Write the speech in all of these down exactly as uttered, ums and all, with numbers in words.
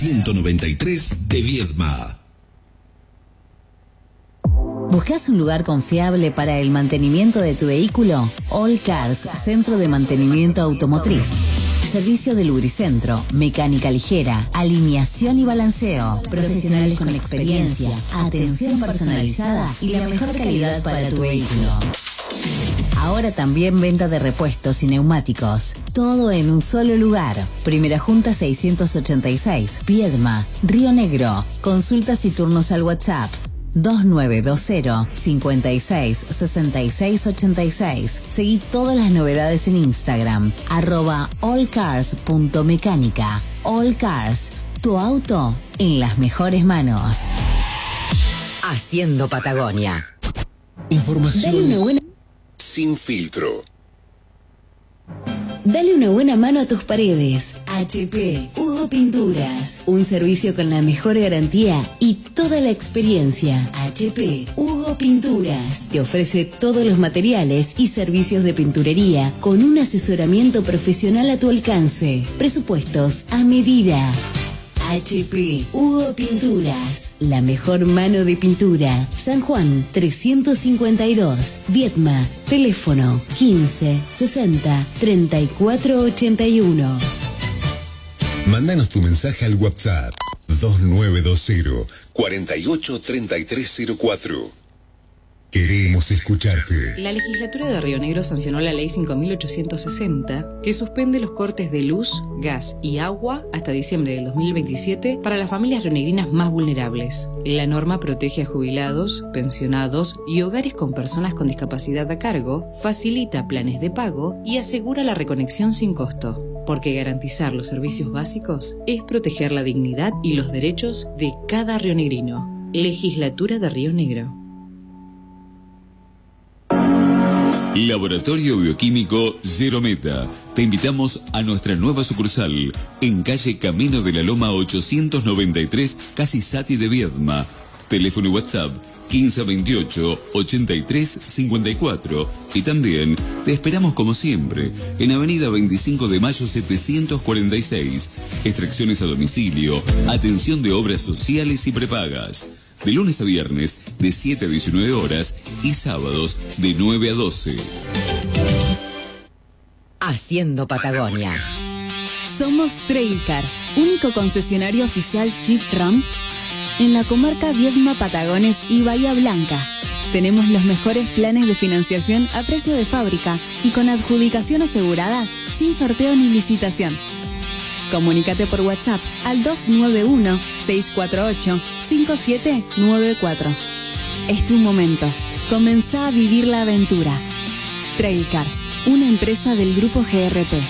ciento noventa y tres de Viedma. ¿Buscas un lugar confiable para el mantenimiento de tu vehículo? All Cars, Centro de Mantenimiento Automotriz. Servicio de lubricentro, mecánica ligera, alineación y balanceo. Profesionales con experiencia, atención personalizada y la mejor calidad para tu vehículo. Ahora también venta de repuestos y neumáticos. Todo en un solo lugar. Primera Junta seiscientos ochenta y seis, Viedma, Río Negro. Consultas y turnos al WhatsApp dos nueve dos cero, cinco seis, seis seis ocho seis. Seguí todas las novedades en Instagram, arroba allcars.mecánica. All Cars, tu auto en las mejores manos. Haciendo Patagonia. Información buena... sin filtro. Dale una buena mano a tus paredes. H P Hugo Pinturas. Un servicio con la mejor garantía y toda la experiencia. H P Hugo Pinturas. Te ofrece todos los materiales y servicios de pinturería con un asesoramiento profesional a tu alcance. Presupuestos a medida. H P Hugo Pinturas. La mejor mano de pintura. San Juan trescientos cincuenta y dos. Viedma. Teléfono quince, sesenta, treinta y cuatro ochenta y uno. Mándanos tu mensaje al WhatsApp dos nueve dos cero, cuatro ocho tres tres cero cuatro. Queremos escucharte. La legislatura de Río Negro sancionó la ley cinco mil ochocientos sesenta, que suspende los cortes de luz, gas y agua hasta diciembre del dos mil veintisiete para las familias rionegrinas más vulnerables. La norma protege a jubilados, pensionados y hogares con personas con discapacidad a cargo, facilita planes de pago y asegura la reconexión sin costo. Porque garantizar los servicios básicos es proteger la dignidad y los derechos de cada rionegrino. Legislatura de Río Negro. Laboratorio Bioquímico Zerometa. Te invitamos a nuestra nueva sucursal en calle Camino de la Loma ochocientos noventa y tres, casi Sati de Viedma. Teléfono y WhatsApp quince veintiocho, ochenta y tres cincuenta y cuatro. Y también te esperamos como siempre en Avenida veinticinco de Mayo setecientos cuarenta y seis. Extracciones a domicilio, atención de obras sociales y prepagas. De lunes a viernes, de siete a diecinueve horas y sábados, de nueve a doce. Haciendo Patagonia. Somos Trailcar, único concesionario oficial Jeep Ram en la comarca Viedma, Patagones y Bahía Blanca. Tenemos los mejores planes de financiación a precio de fábrica y con adjudicación asegurada, sin sorteo ni licitación. Comunícate por WhatsApp al dos nueve uno, seis cuatro ocho, cinco siete nueve cuatro. Es tu momento. Comenzá a vivir la aventura. Trailcar, una empresa del grupo G R P.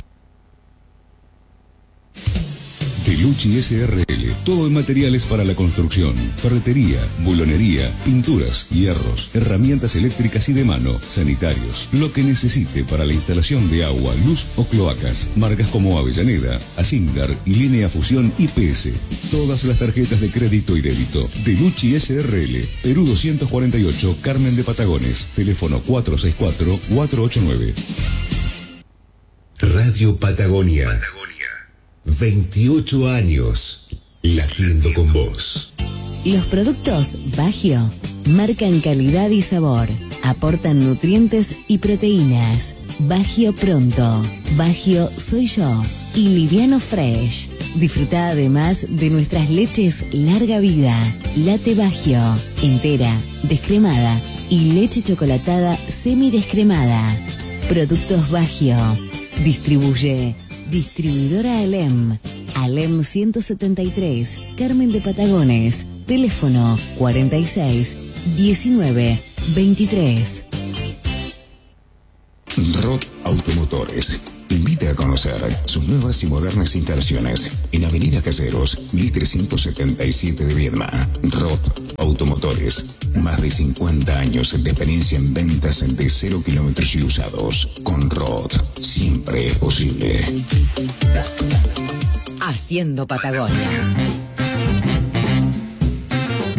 Delucci S R L, todo en materiales para la construcción, ferretería, bulonería, pinturas, hierros, herramientas eléctricas y de mano, sanitarios, lo que necesite para la instalación de agua, luz o cloacas, marcas como Avellaneda, Asindar y Línea Fusión I P S. Todas las tarjetas de crédito y débito. Delucci S R L, Perú doscientos cuarenta y ocho, Carmen de Patagones, teléfono cuatro seis cuatro, cuatro ocho nueve. Radio Patagonia. veintiocho años latiendo con vos. Los productos Bagio marcan calidad y sabor, aportan nutrientes y proteínas. Bagio Pronto, Bagio Soy Yo y Liviano Fresh. Disfruta además de nuestras leches larga vida, Late Bagio, entera, descremada y leche chocolatada semidescremada. Productos Bagio. Distribuye Distribuidora Alem, Alem ciento setenta y tres, Carmen de Patagones, teléfono cuarenta y seis, diecinueve, veintitrés. Rod Automotores invita a conocer sus nuevas y modernas instalaciones en Avenida Caseros, mil trescientos setenta y siete de Viedma. Rod Automotores, más de cincuenta años de experiencia en ventas de cero kilómetros y usados. Con Rod, siempre es posible. Haciendo Patagonia.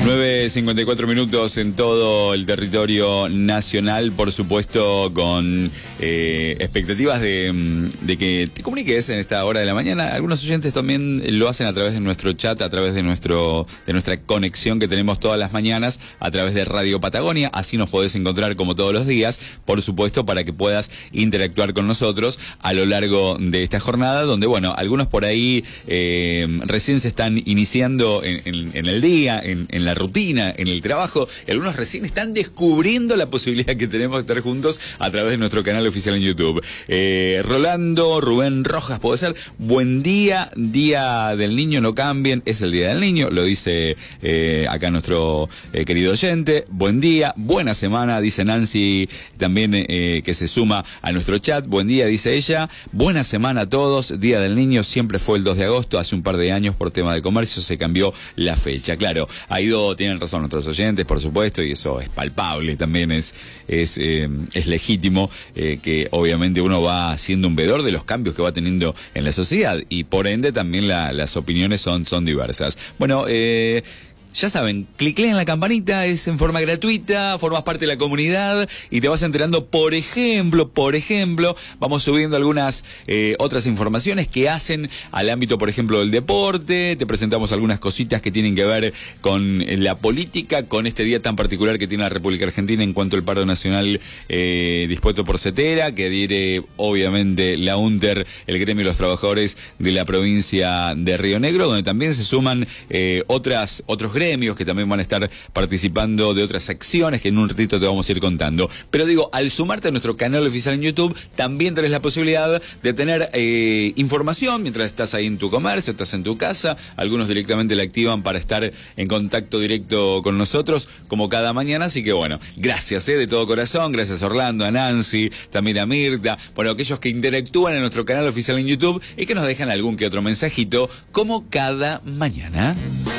nueve cincuenta y cuatro minutos en todo el territorio nacional, por supuesto, con eh, expectativas de, de que te comuniques en esta hora de la mañana. Algunos oyentes también lo hacen a través de nuestro chat, a través de nuestro de nuestra conexión que tenemos todas las mañanas a través de Radio Patagonia. Así nos podés encontrar como todos los días, por supuesto, para que puedas interactuar con nosotros a lo largo de esta jornada, donde, bueno, algunos por ahí eh, recién se están iniciando en, en, en el día, en, en la rutina, en el trabajo, y algunos recién están descubriendo la posibilidad que tenemos de estar juntos a través de nuestro canal oficial en YouTube. Eh, Rolando, Rubén Rojas, puede ser, buen día, día del niño, no cambien, es el día del niño, lo dice eh, acá nuestro eh, querido oyente. Buen día, buena semana, dice Nancy, también eh, que se suma a nuestro chat. Buen día, dice ella, buena semana a todos, día del niño siempre fue el dos de agosto, hace un par de años por tema de comercio se cambió la fecha. Claro, ha ido, tienen razón nuestros oyentes, por supuesto, y eso es palpable, también es es, eh, es legítimo eh, que obviamente uno va siendo un veedor de los cambios que va teniendo en la sociedad y por ende también la, las opiniones son, son diversas. Bueno, eh... ya saben, clicleen en la campanita, es en forma gratuita, formas parte de la comunidad y te vas enterando, por ejemplo, por ejemplo, vamos subiendo algunas eh, otras informaciones que hacen al ámbito, por ejemplo, del deporte, te presentamos algunas cositas que tienen que ver con la política, con este día tan particular que tiene la República Argentina en cuanto al paro nacional eh, dispuesto por CETERA, que adhiere obviamente la UNTER, el gremio de los trabajadores de la provincia de Río Negro, donde también se suman eh, otras otros gremios que también van a estar participando de otras acciones que en un ratito te vamos a ir contando. Pero digo, al sumarte a nuestro canal oficial en YouTube, también tenés la posibilidad de tener eh, información mientras estás ahí en tu comercio, estás en tu casa. Algunos directamente la activan para estar en contacto directo con nosotros, como cada mañana. Así que bueno, gracias eh, de todo corazón, gracias a Orlando, a Nancy, también a Mirta, bueno, aquellos que interactúan en nuestro canal oficial en YouTube y que nos dejan algún que otro mensajito, como cada mañana.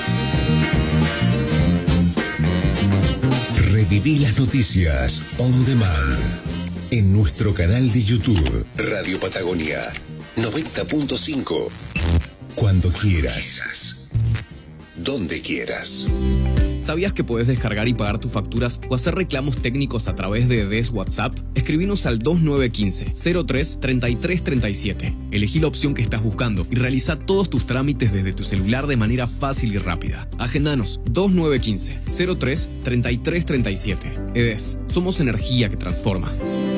Reviví las noticias on demand en nuestro canal de YouTube Radio Patagonia noventa punto cinco. Cuando quieras, donde quieras. ¿Sabías que puedes descargar y pagar tus facturas o hacer reclamos técnicos a través de D E S WhatsApp? Escribinos al dos nueve uno cinco, cero tres, treinta y tres treinta y siete. Elegí la opción que estás buscando y realiza todos tus trámites desde tu celular de manera fácil y rápida. Agendanos dos nueve uno cinco, cero tres, treinta y tres treinta y siete. E D E S, somos energía que transforma.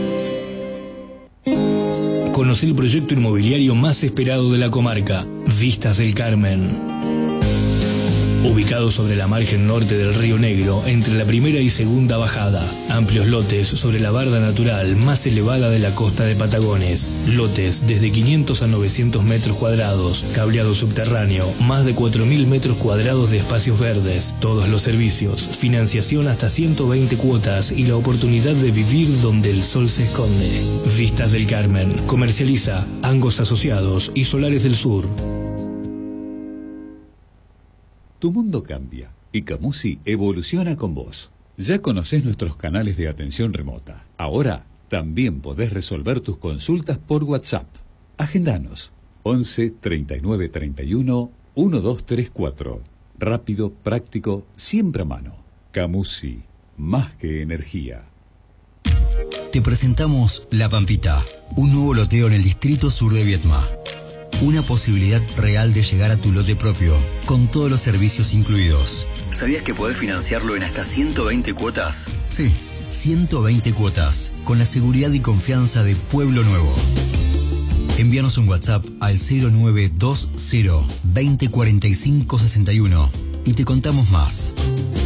Conocí el proyecto inmobiliario más esperado de la comarca, Vistas del Carmen. Ubicado sobre la margen norte del Río Negro, entre la primera y segunda bajada. Amplios lotes sobre la barda natural más elevada de la costa de Patagones. Lotes desde quinientos a novecientos metros cuadrados. Cableado subterráneo, más de cuatro mil metros cuadrados de espacios verdes. Todos los servicios, financiación hasta ciento veinte cuotas y la oportunidad de vivir donde el sol se esconde. Vistas del Carmen. Comercializa Angos Asociados y Solares del Sur. Tu mundo cambia y Camusi evoluciona con vos. Ya conocés nuestros canales de atención remota. Ahora también podés resolver tus consultas por WhatsApp. Agendanos once, treinta y nueve, treinta y uno, doce treinta y cuatro. Rápido, práctico, siempre a mano. Camusi, más que energía. Te presentamos La Pampita, un nuevo loteo en el distrito sur de Viedma. Una posibilidad real de llegar a tu lote propio, con todos los servicios incluidos. ¿Sabías que podés financiarlo en hasta ciento veinte cuotas? Sí, ciento veinte cuotas, con la seguridad y confianza de Pueblo Nuevo. Envíanos un WhatsApp al cero nueve dos cero, veinte cuarenta y cinco sesenta y uno y te contamos más.